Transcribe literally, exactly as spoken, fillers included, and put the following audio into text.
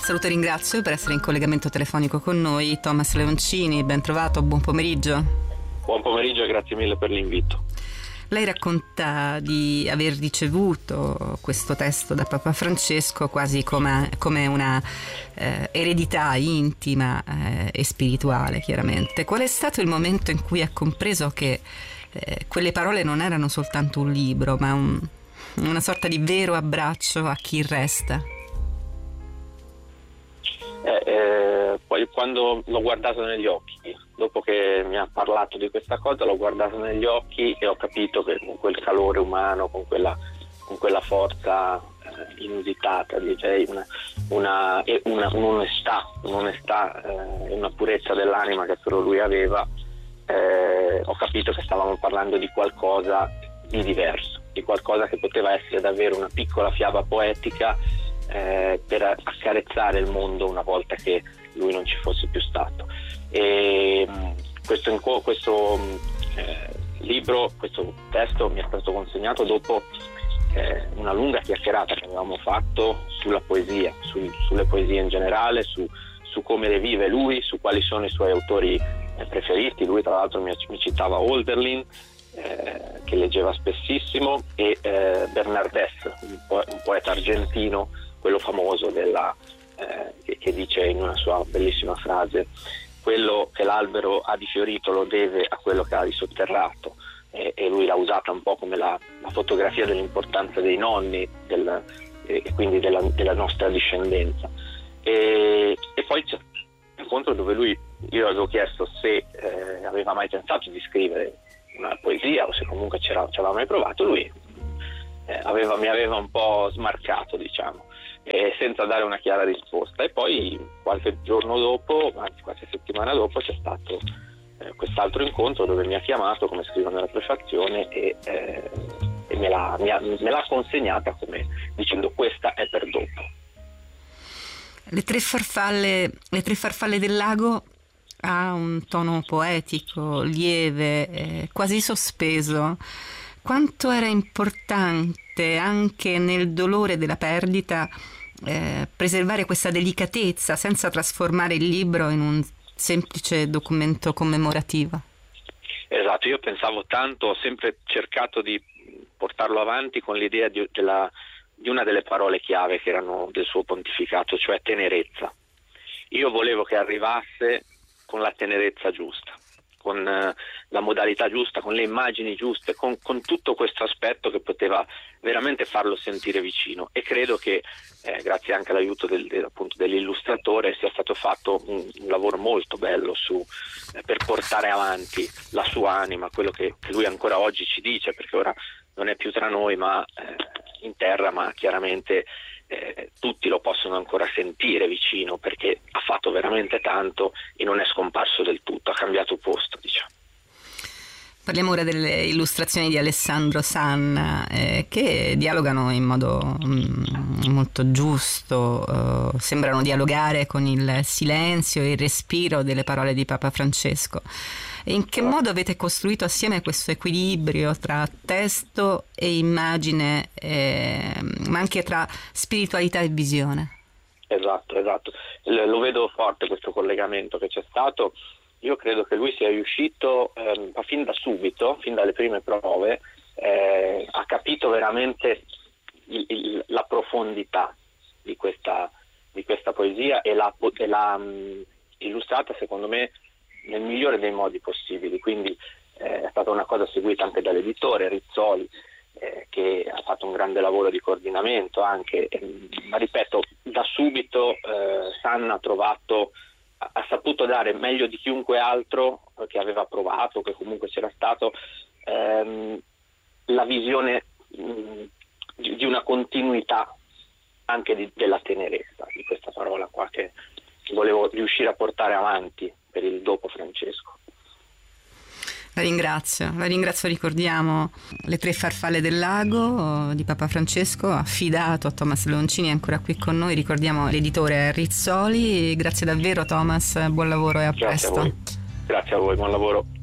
Saluto e ringrazio per essere in collegamento telefonico con noi Thomas Leoncini, ben trovato, buon pomeriggio. Buon pomeriggio e grazie mille per l'invito. Lei racconta di aver ricevuto questo testo da Papa Francesco quasi come, come una eh, eredità intima eh, e spirituale, chiaramente. Qual è stato il momento in cui ha compreso che eh, quelle parole non erano soltanto un libro, ma un, una sorta di vero abbraccio a chi resta? Eh, eh, poi quando l'ho guardato negli occhi, dopo che mi ha parlato di questa cosa, l'ho guardato negli occhi e ho capito che con quel calore umano, con quella, con quella forza eh, inusitata, direi, una, una, una, un'onestà, un'onestà e eh, una purezza dell'anima che solo lui aveva, eh, ho capito che stavamo parlando di qualcosa di diverso, di qualcosa che poteva essere davvero una piccola fiaba poetica Eh, per accarezzare il mondo una volta che lui non ci fosse più stato. E questo, questo eh, libro, questo testo mi è stato consegnato dopo eh, una lunga chiacchierata che avevamo fatto sulla poesia, sul, sulle poesie in generale, su, su come le vive lui, su quali sono i suoi autori eh, preferiti. Lui tra l'altro mi, mi citava Hölderlin, eh, che leggeva spessissimo, e eh, Bernard Hess, un, po- un poeta argentino, quello famoso della, eh, che, che dice in una sua bellissima frase: quello che l'albero ha di fiorito lo deve a quello che ha di sotterrato, e, e lui l'ha usata un po' come la, la fotografia dell'importanza dei nonni del, e quindi della, della nostra discendenza. E, e poi c'è un incontro dove lui, io avevo chiesto se eh, aveva mai pensato di scrivere una poesia o se comunque ci aveva mai provato. Lui eh, aveva, mi aveva un po' smarcato, diciamo, Eh, senza dare una chiara risposta. E poi qualche giorno dopo, anzi qualche settimana dopo, c'è stato eh, quest'altro incontro dove mi ha chiamato, come scrivo nella prefazione, e, eh, e me, l'ha, mi ha, me l'ha consegnata come dicendo: questa è per dopo. Le tre farfalle, le tre farfalle del lago ha un tono poetico, lieve, eh, quasi sospeso. Quanto era importante anche nel dolore della perdita eh, preservare questa delicatezza senza trasformare il libro in un semplice documento commemorativo. Esatto, io pensavo tanto, ho sempre cercato di portarlo avanti con l'idea di, della, di una delle parole chiave che erano del suo pontificato, cioè tenerezza. Io volevo che arrivasse con la tenerezza giusta, con la modalità giusta, con le immagini giuste, con, con tutto questo aspetto che poteva veramente farlo sentire vicino. E credo che eh, grazie anche all'aiuto del, del, appunto, dell'illustratore sia stato fatto un, un lavoro molto bello su, eh, per portare avanti la sua anima, quello che, che lui ancora oggi ci dice, perché ora non è più tra noi ma eh, in terra, ma chiaramente Eh, tutti lo possono ancora sentire vicino, perché ha fatto veramente tanto e non è scomparso del tutto, ha cambiato posto, diciamo. Parliamo ora delle illustrazioni di Alessandro Sanna, eh, che dialogano in modo mm, molto giusto, eh, sembrano dialogare con il silenzio e il respiro delle parole di Papa Francesco. E in che modo avete costruito assieme questo equilibrio tra testo e immagine, eh, ma anche tra spiritualità e visione? Esatto, esatto. Lo vedo forte questo collegamento che c'è stato. Io credo che lui sia riuscito eh, fin da subito, fin dalle prime prove, eh, ha capito veramente il, il, la profondità di questa, di questa poesia e l'ha, e l'ha mh, illustrata, secondo me, nel migliore dei modi possibili. Quindi eh, è stata una cosa seguita anche dall'editore Rizzoli, eh, che ha fatto un grande lavoro di coordinamento anche, eh, ma ripeto, da subito eh, Sanna ha trovato, ha, ha saputo dare meglio di chiunque altro che aveva provato, che comunque c'era stato, ehm, la visione mh, di, di una continuità anche di, della tenerezza, di questa parola qua che volevo riuscire a portare avanti per il dopo Francesco. La ringrazio, la ringrazio, ricordiamo Le tre farfalle del lago di Papa Francesco, affidato a Thomas Leoncini, ancora qui con noi, ricordiamo l'editore Rizzoli. Grazie davvero Thomas, buon lavoro e a Grazie presto. A voi. Grazie a voi, buon lavoro.